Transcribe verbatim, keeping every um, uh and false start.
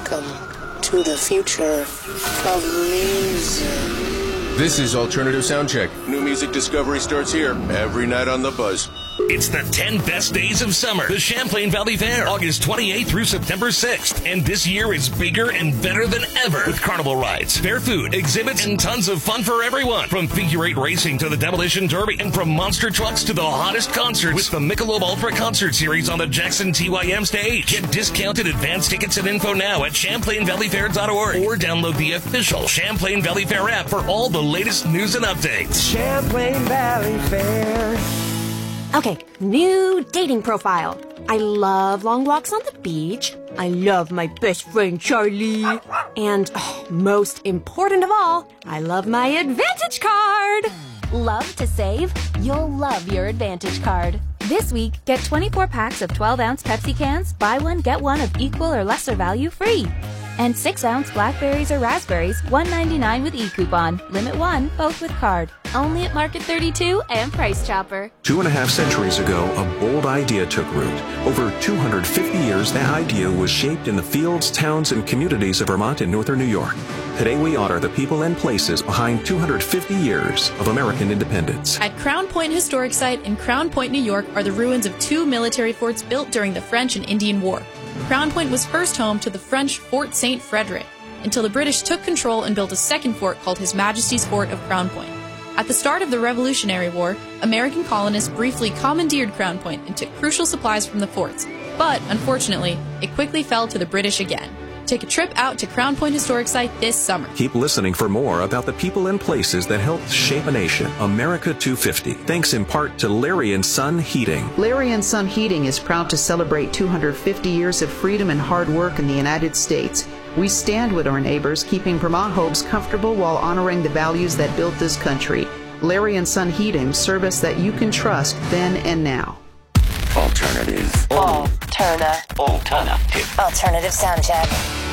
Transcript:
Welcome to the future of music. This is Alternative Soundcheck. New music discovery starts here every night on The Buzz. It's the ten best days of summer. The Champlain Valley Fair, August twenty-eighth through September sixth. And this year is bigger and better than ever with carnival rides, fair food, exhibits, and tons of fun for everyone. From figure eight racing to the demolition derby, and from monster trucks to the hottest concerts with the Michelob Ultra Concert Series on the Jackson T Y M stage. Get discounted advance tickets and info now at champlain valley fair dot org or download the official Champlain Valley Fair app for all the latest news and updates. Champlain Valley Fair. Okay, new dating profile. I love long walks on the beach. I love my best friend Charlie. And oh, most important of all, I love my Advantage card. Love to save? You'll love your Advantage card. This week, get twenty-four packs of twelve ounce Pepsi cans, buy one, get one of equal or lesser value free. And six ounce blackberries or raspberries, one ninety-nine with e-coupon. Limit one, both with card. Only at Market thirty-two and Price Chopper. Two and a half centuries ago, a bold idea took root. Over two hundred fifty years, that idea was shaped in the fields, towns, and communities of Vermont and northern New York. Today, we honor the people and places behind two hundred fifty years of American independence. At Crown Point Historic Site in Crown Point, New York, are the ruins of two military forts built during the French and Indian War. Crown Point was first home to the French Fort Saint Frederick, until the British took control and built a second fort called His Majesty's Fort of Crown Point. At the start of the Revolutionary War, American colonists briefly commandeered Crown Point and took crucial supplies from the forts, but unfortunately, it quickly fell to the British again. Take a trip out to Crown Point Historic Site this summer. Keep listening for more about the people and places that helped shape a nation. America two fifty. Thanks in part to Larry and Son Heating. Larry and Son Heating is proud to celebrate two hundred fifty years of freedom and hard work in the United States. We stand with our neighbors, keeping Vermont homes comfortable while honoring the values that built this country. Larry and Son Heating, service that you can trust then and now. Alternative. Alterna. Alternative. Alternative Soundcheck.